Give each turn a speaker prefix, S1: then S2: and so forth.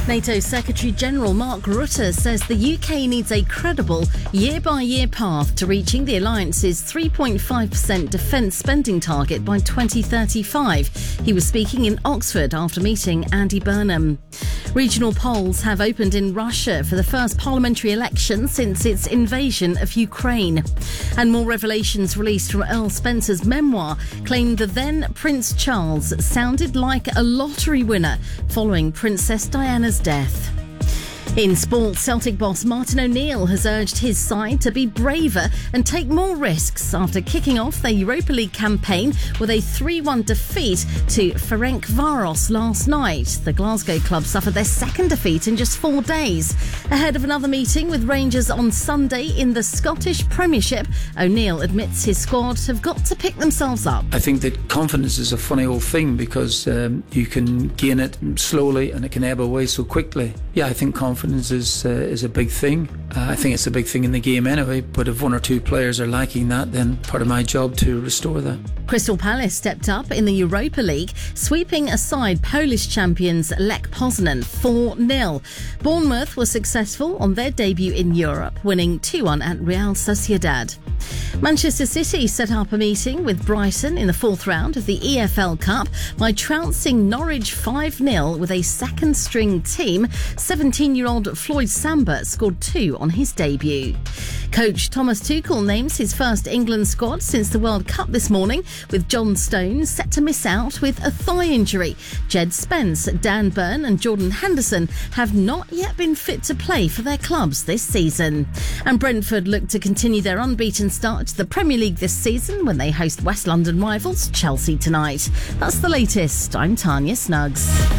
S1: NATO Secretary-General Mark Rutte says the UK needs a credible, year-by-year path to reaching the alliance's 3.5% defence spending target by 2035. He was speaking in Oxford after meeting Andy Burnham. Regional polls have opened in Russia for the first parliamentary election since its invasion of Ukraine. And more revelations released from Earl Spencer's memoir claim the then Prince Charles sounded like a lottery winner following Princess Diana's death. In sport, Celtic boss Martin O'Neill has urged his side to be braver and take more risks after kicking off their Europa League campaign with a 3-1 defeat to Ferencváros last night. The Glasgow club suffered their second defeat in just 4 days. Ahead of another meeting with Rangers on Sunday in the Scottish Premiership, O'Neill admits his squad have got to pick themselves up.
S2: I think that confidence is a funny old thing because you can gain it slowly and it can ebb away so quickly. Yeah, I think confidence is a big thing. I think it's a big thing in the game anyway, but if one or two players are lacking that, then part of my job to restore that.
S1: Crystal Palace stepped up in the Europa League, sweeping aside Polish champions Lech Poznan 4-0. Bournemouth was successful on their debut in Europe, winning 2-1 at Real Sociedad. Manchester City set up a meeting with Brighton in the fourth round of the EFL Cup by trouncing Norwich 5-0 with a second-string team. 17-year-old Floyd Samba scored 2 on his debut. Coach Thomas Tuchel names his first England squad since the World Cup this morning, with John Stones set to miss out with a thigh injury. Jed Spence, Dan Burn and Jordan Henderson have not yet been fit to play for their clubs this season. And Brentford look to continue their unbeaten start to the Premier League this season when they host West London rivals Chelsea tonight. That's the latest. I'm Tanya Snuggs.